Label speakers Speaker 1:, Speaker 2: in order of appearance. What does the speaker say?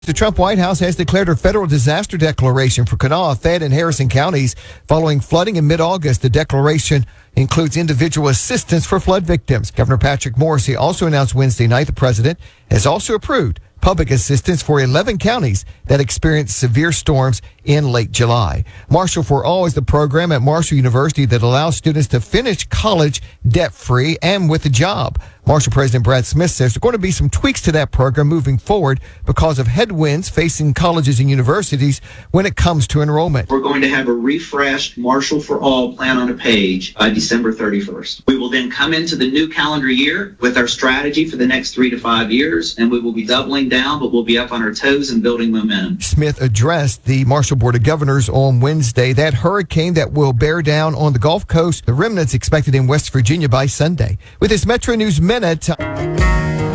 Speaker 1: The Trump White House has declared a federal disaster declaration for Kanawha, Fayette, and Harrison counties following flooding in mid-August. The declaration includes individual assistance for flood victims. Governor Patrick Morrisey also announced Wednesday night the president has also approved public assistance for 11 counties that experienced severe storms in late July. Marshall for All is the program at Marshall University that allows students to finish college debt-free and with a job. Marshall President Brad Smith says there are going to be some tweaks to that program moving forward because of headwinds facing colleges and universities when it comes to enrollment.
Speaker 2: We're going to have a refreshed Marshall for All plan on a page by December 31st. We will then come into the new calendar year with our strategy for the next 3 to 5 years, and we will be doubling down, but we'll be up on our toes and building momentum.
Speaker 1: Smith addressed the Marshall Board of Governors on Wednesday. That hurricane that will bear down on the Gulf Coast, the remnants expected in West Virginia by Sunday. With this Metro News Minute.